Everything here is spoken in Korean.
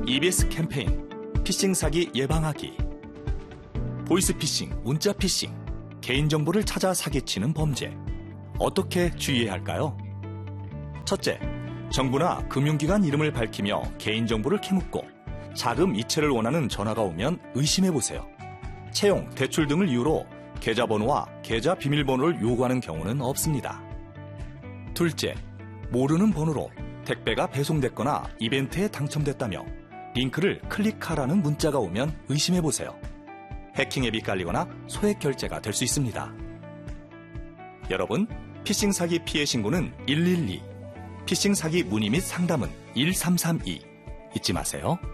EBS 캠페인 피싱 사기 예방하기. 보이스피싱, 문자피싱, 개인정보를 찾아 사기치는 범죄. 어떻게 주의해야 할까요? 첫째, 정부나 금융기관 이름을 밝히며 개인정보를 캐묻고 자금 이체를 원하는 전화가 오면 의심해보세요. 채용, 대출 등을 이유로 계좌번호와 계좌 비밀번호를 요구하는 경우는 없습니다. 둘째, 모르는 번호로 택배가 배송됐거나 이벤트에 당첨됐다며 링크를 클릭하라는 문자가 오면 의심해보세요. 해킹 앱이 깔리거나 소액 결제가 될 수 있습니다. 여러분, 피싱 사기 피해 신고는 112, 피싱 사기 문의 및 상담은 1332. 잊지 마세요.